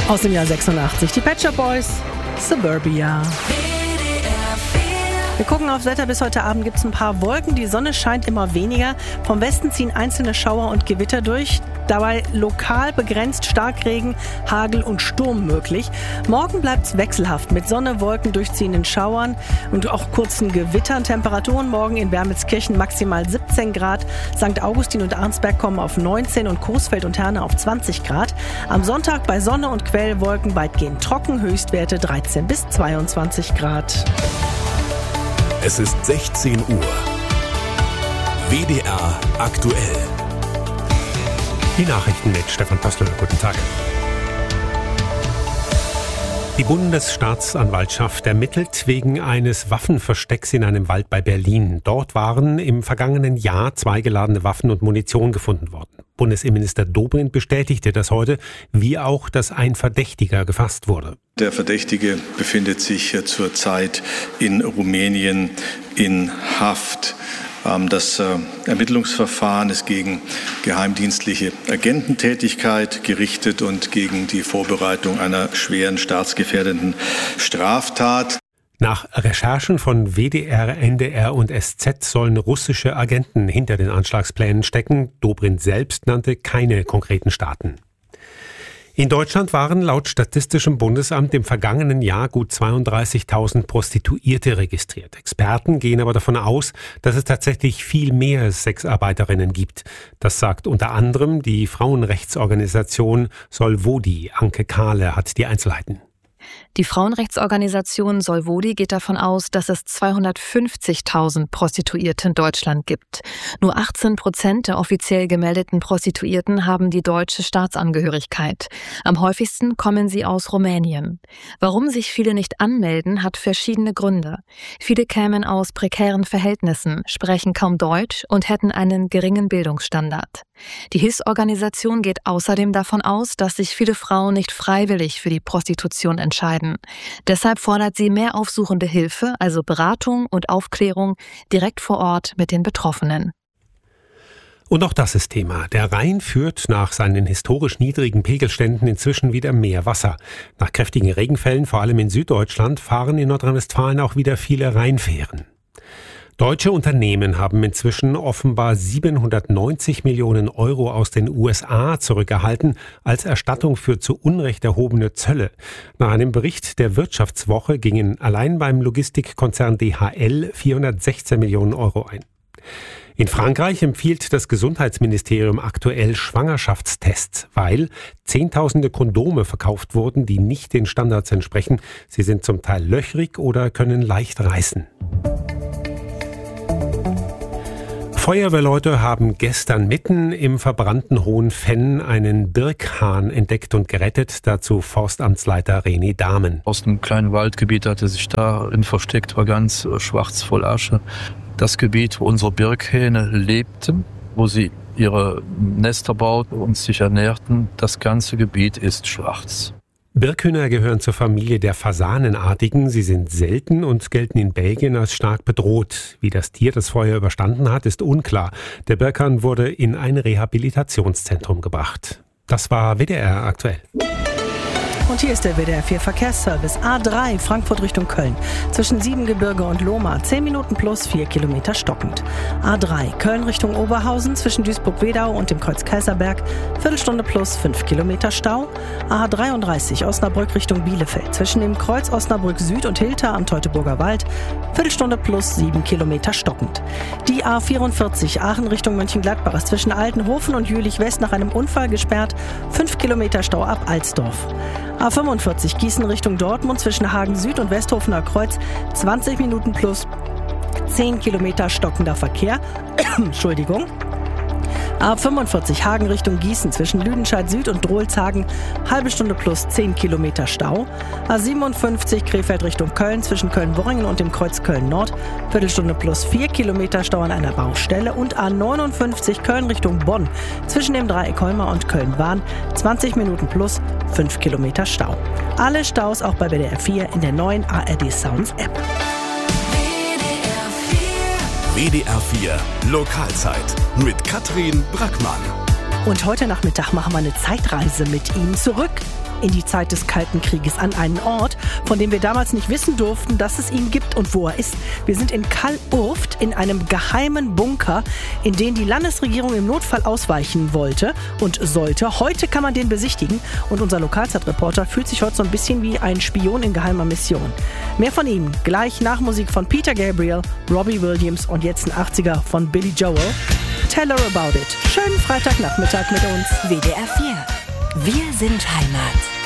Aus dem Jahr 86, die Pet Shop Boys, Suburbia. Wir gucken aufs Wetter. Bis heute Abend gibt es ein paar Wolken. Die Sonne scheint immer weniger. Vom Westen ziehen einzelne Schauer und Gewitter durch. Dabei lokal begrenzt Starkregen, Hagel und Sturm möglich. Morgen bleibt es wechselhaft mit Sonne, Wolken, durchziehenden Schauern und auch kurzen Gewittern. Temperaturen morgen in Wermelskirchen maximal 17 Grad. St. Augustin und Arnsberg kommen auf 19 und Coesfeld und Herne auf 20 Grad. Am Sonntag bei Sonne und Quellwolken weitgehend trocken, Höchstwerte 13 bis 22 Grad. Es ist 16 Uhr. WDR aktuell. Die Nachrichten mit Stefan Postel. Guten Tag. Die Bundesstaatsanwaltschaft ermittelt wegen eines Waffenverstecks in einem Wald bei Berlin. Dort waren im vergangenen Jahr 2 geladene Waffen und Munition gefunden worden. Bundesinnenminister Dobrindt bestätigte das heute, wie auch, dass ein Verdächtiger gefasst wurde. Der Verdächtige befindet sich zurzeit in Rumänien in Haft. Das Ermittlungsverfahren ist gegen geheimdienstliche Agententätigkeit gerichtet und gegen die Vorbereitung einer schweren staatsgefährdenden Straftat. Nach Recherchen von WDR, NDR und SZ sollen russische Agenten hinter den Anschlagsplänen stecken. Dobrindt selbst nannte keine konkreten Staaten. In Deutschland waren laut Statistischem Bundesamt im vergangenen Jahr gut 32.000 Prostituierte registriert. Experten gehen aber davon aus, dass es tatsächlich viel mehr Sexarbeiterinnen gibt. Das sagt unter anderem die Frauenrechtsorganisation Solvodi. Anke Kahle hat die Einzelheiten. Die Frauenrechtsorganisation Solvodi geht davon aus, dass es 250.000 Prostituierte in Deutschland gibt. Nur 18% der offiziell gemeldeten Prostituierten haben die deutsche Staatsangehörigkeit. Am häufigsten kommen sie aus Rumänien. Warum sich viele nicht anmelden, hat verschiedene Gründe. Viele kämen aus prekären Verhältnissen, sprechen kaum Deutsch und hätten einen geringen Bildungsstandard. Die Hilfsorganisation geht außerdem davon aus, dass sich viele Frauen nicht freiwillig für die Prostitution entscheiden. Deshalb fordert sie mehr aufsuchende Hilfe, also Beratung und Aufklärung direkt vor Ort mit den Betroffenen. Und auch das ist Thema. Der Rhein führt nach seinen historisch niedrigen Pegelständen inzwischen wieder mehr Wasser. Nach kräftigen Regenfällen, vor allem in Süddeutschland, fahren in Nordrhein-Westfalen auch wieder viele Rheinfähren. Deutsche Unternehmen haben inzwischen offenbar 790 Millionen Euro aus den USA zurückerhalten als Erstattung für zu Unrecht erhobene Zölle. Nach einem Bericht der Wirtschaftswoche gingen allein beim Logistikkonzern DHL 416 Millionen Euro ein. In Frankreich empfiehlt das Gesundheitsministerium aktuell Schwangerschaftstests, weil Zehntausende Kondome verkauft wurden, die nicht den Standards entsprechen. Sie sind zum Teil löchrig oder können leicht reißen. Feuerwehrleute haben gestern mitten im verbrannten Hohenfenn einen Birkhahn entdeckt und gerettet. Dazu Forstamtsleiter René Dahmen. Aus einem kleinen Waldgebiet hat er sich darin versteckt, war ganz schwarz voll Asche. Das Gebiet, wo unsere Birkhähne lebten, wo sie ihre Nester bauten und sich ernährten, das ganze Gebiet ist schwarz. Birkhühner gehören zur Familie der Fasanenartigen. Sie sind selten und gelten in Belgien als stark bedroht. Wie das Tier das Feuer überstanden hat, ist unklar. Der Birkhahn wurde in ein Rehabilitationszentrum gebracht. Das war WDR aktuell. Und hier ist der WDR 4 Verkehrsservice. A3 Frankfurt Richtung Köln. Zwischen Siebengebirge und Lohmar 10 Minuten plus 4 Kilometer stockend. A3 Köln Richtung Oberhausen zwischen Duisburg-Wedau und dem Kreuz Kaiserberg. Viertelstunde plus 5 Kilometer Stau. A33 Osnabrück Richtung Bielefeld. Zwischen dem Kreuz Osnabrück Süd und Hilter am Teutoburger Wald. Viertelstunde plus 7 Kilometer stockend. Die A44 Aachen Richtung Mönchengladbach ist zwischen Altenhofen und Jülich West nach einem Unfall gesperrt. 5 Kilometer Stau ab Alsdorf. A45 Gießen Richtung Dortmund zwischen Hagen Süd und Westhofener Kreuz 20 Minuten plus 10 Kilometer stockender Verkehr. Entschuldigung. A45 Hagen Richtung Gießen zwischen Lüdenscheid Süd und Drohlshagen, halbe Stunde plus 10 Kilometer Stau. A57 Krefeld Richtung Köln zwischen Köln-Worringen und dem Kreuz Köln-Nord, Viertelstunde plus 4 Kilometer Stau an einer Baustelle. Und A59 Köln Richtung Bonn zwischen dem Dreieck Holmer und Köln-Wahn, 20 Minuten plus 5 Kilometer Stau. Alle Staus auch bei WDR 4 in der neuen ARD Sounds App. WDR 4 Lokalzeit mit Katrin Brackmann. Und heute Nachmittag machen wir eine Zeitreise mit ihm zurück in die Zeit des Kalten Krieges, an einen Ort, von dem wir damals nicht wissen durften, dass es ihn gibt und wo er ist. Wir sind in Kal-Urft, in einem geheimen Bunker, in den die Landesregierung im Notfall ausweichen wollte und sollte. Heute kann man den besichtigen und unser Lokalzeitreporter fühlt sich heute so ein bisschen wie ein Spion in geheimer Mission. Mehr von ihm gleich nach Musik von Peter Gabriel, Robbie Williams und jetzt ein 80er von Billy Joel. Tell her about it. Schönen Freitagnachmittag mit uns. WDR 4. Wir sind Heimat.